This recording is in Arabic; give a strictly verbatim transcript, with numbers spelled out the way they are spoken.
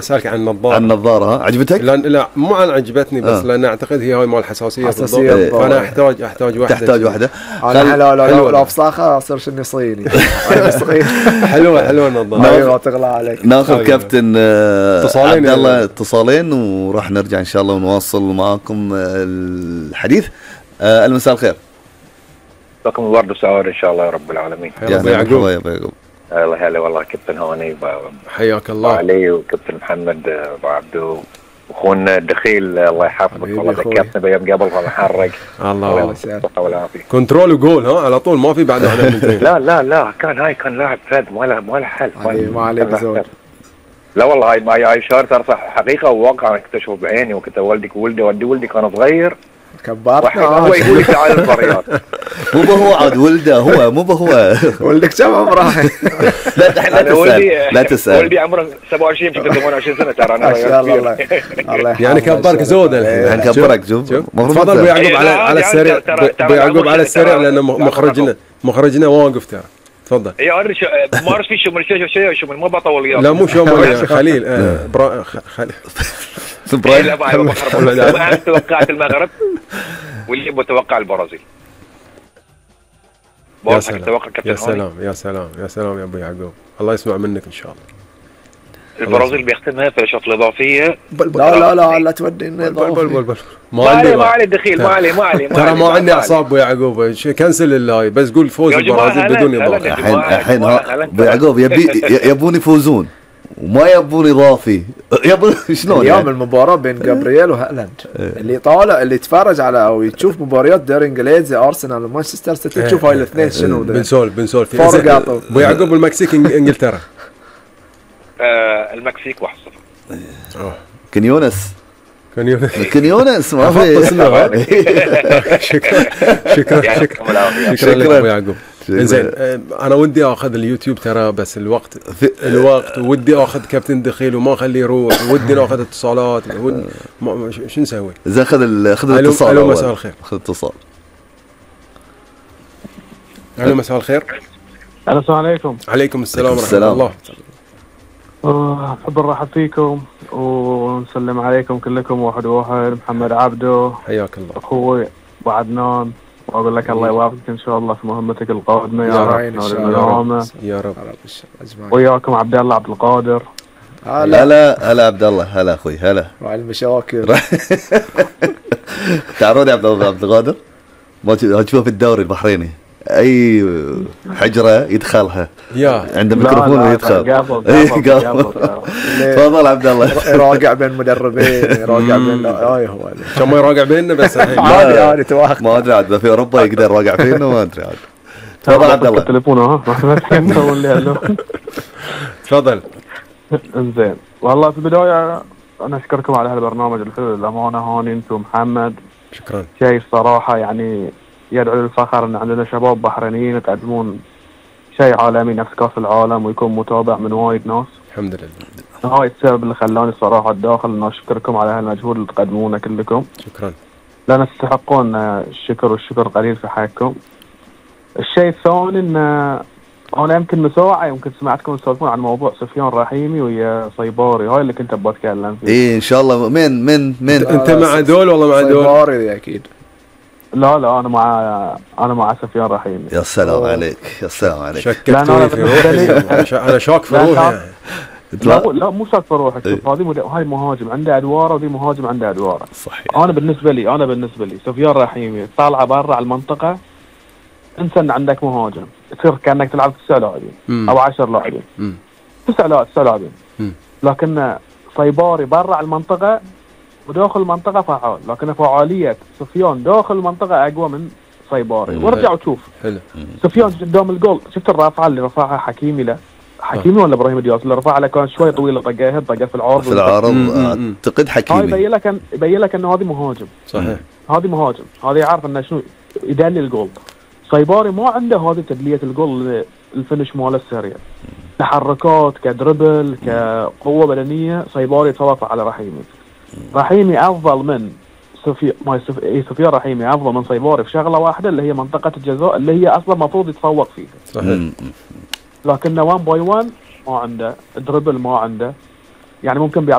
اسالك عن النظاره. عن النظاره ها عجبتك؟ لا لا مو عن عجبتني بس آه. لان اعتقد هي هاي مال الحساسيه حساسيه بالضبط. فانا احتاج احتاج واحده تحتاج واحده. انا لو لو لو بصاخه اصير شني صيني. حلوه حلوه النظاره. ايوه تغلى عليك. ناخذ كابتن اتصالين عبد الله اتصالين وراح نرجع ان شاء الله ونواصل معاكم الحديث. المساء الخير. لكم الورد والسعادة ان شاء الله يا رب العالمين. يا ابو يعقوب. يا ابو يعقوب. الله هلا والله كابتن هوني حياك الله. علي وكابتن محمد ابو عبدو واخونا الدخيل الله يحفظك والله ذكرتنا بايام قبل فنحرق. الله يسعدك. كنترول وجول ها على طول ما في بعد واحده من لا لا لا كان هاي كان لاعب فاد ما له ما له حل. ما عليك زود. لا والله هاي ما هاي شهر ترى صح حقيقه وواقع اكتشفه بعيني وكنت ولدك ولدي ودي ولدي كان صغير كبرنا هو يقول لي تعال المباريات. مو بهو عاد ولده هو مو بهو. ولدك كم عمره؟ لا لا تسال لا تسال. ولدي عمره سبعة وعشرين يمكن ثمانية وعشرين سنه ترى انا. ما شاء الله الله يعني كبرك زود الحين. يعني كبرك شوف. تفضل ابو يعقوب على على السريع. ابو يعقوب على السريع لان مخرجنا مخرجنا واقف ترى. تفضل. اي انا ما اعرف في شو شيء شيء شو ما بطول وياك. لا مو شو خليل برا خليل ابراهيم. لا توقعت المغرب واللي متوقع البرازيل. يا سلام يا سلام يا سلام يا سلام يا ابو يعقوب الله يسمع منك ان شاء الله. البرازيل بيختمها في الاشواط الاضافيه. لا لا لا لا تودينا اضافي. ما علي ما علي دخيل ما علي ما علي ترى ما عندي اعصاب ابو يعقوب كنسل اللاي بس قول فوز البرازيل بدون اضافه. الحين الحين ابو يعقوب يبي يبون يفوزون وما يبون اضافي. يبون شلون اليوم يعني؟ المباراه بين جابرييل وهالاند اللي طالع اللي يتفرج على او يشوف مباريات دوري انجليزي ارسنال ومانشستر سيتي تشوف هاي الاثنين شنو بنسولف بنسولف فرق ابو يعقوب المكسيك انجلترا. آه المكسيك واحد صفر. كنيونس كنيونس كنيونس ما في. شكرا شكرا شكرا شكرا ابو يعقوب. زين انا ودي اخذ اليوتيوب ترى بس الوقت الوقت ودي اخذ كابتن دخيل وما اخليه يروح ودي ناخذ اتصالات شو نسوي؟ زين خذ خذ الاتصال. الو مساء الخير. خذ اتصال. الو مساء الخير. السلام عليكم. عليكم السلام ورحمه الله. نحب نرحب فيكم ونسلم عليكم كلكم واحد واحد. محمد عبدو حياك الله اخوي ابو عدنان واقول لك الله يوافقك ان شاء الله في مهمتك القادمه يا رب يا رب وياكم عبد الله عبد القادر. هلا هلا هلا عبد الله هلا اخوي هلا. وعلى المشاكل. تعرفون يا عبد الله عبد القادر ما تشوفه في الدوري البحريني اي حجره يدخلها يا عنده ميكروفون ويدخل. قابل تفضل عبد الله. يراجع بين مدربين يراجع بين هاي هو كم يراجع بيننا بس الحين عادي عادي تواخذ ما ادري عاد في اوروبا يقدر يراجع فينا ما ادري عاد. تفضل عبد الله. التليفون ها تفضل. انزين والله في البدايه انا اشكركم على هالبرنامج الحلو للامانه. هوني انتم محمد شكرا. شيء الصراحه يعني يدعو للفخر ان عندنا شباب بحرينيين يقدمون شيء عالمي نفس كاس العالم ويكون متابع من وايد ناس. الحمد لله. هاي السبب اللي خلاني الصراحه الداخل ان اشكركم على هالمجهود اللي تقدمونه كلكم. شكرا. لان تستحقون الشكر والشكر قليل في حقكم. الشيء الثاني ان انا يمكن من ساعه يمكن سمعتكم تسولفون عن موضوع سفيان رحيمي ويا صيباري هاي اللي كنت ابغى اتكلم فيه. اي ان شاء الله. من من من انت مع دول والله مع دول؟ صيباري اكيد. لا لا انا مع انا مع سفيان رحيمي. يا سلام عليك يا سلام عليك. شككتني في روحي. انا شاك في روحي. لا لا مو شاك في روحك. هذه مد... هاي مهاجم عنده ادواره وذي مهاجم عنده ادواره. صحيح. انا بالنسبه لي انا بالنسبه لي سفيان رحيمي طالعه برا على المنطقه انسى ان عندك مهاجم تصير كانك تلعب تسع لاعبين او عشر لاعبين. تسع لاعبين تسع لاعبين لكن صيباري برا على المنطقه وداخل المنطقه فعال. لكن فعاليه سفيان داخل المنطقه اقوى من صيباري. وارجع وشوف سفيان قدام الجول شفت الرافعه اللي رفعها حكيمي له حكيمي ولا ابراهيم دياز اللي رفعها له كان شوي طويل طقها طقها في العارض في العارض اعتقد حكيمي. هاي يبين لك يبين لك انه هذه مهاجم. صحيح. هذه مهاجم هذه يعرف انه شنو يدلي الجول. صيباري ما عنده هذه تدليه الجول الفينش ماله السريع. تحركات كدربل كقوه بدنيه صيباري يتفوق على رحيمي. رحيمي افضل من سفيان ما سفيان رحيمي افضل من صيباري في شغله واحده اللي هي منطقه الجزاء اللي هي اصلا المفروض يتفوق فيها. صحيح. لكنه واحد باي واحد ما عنده دربل ما عنده يعني ممكن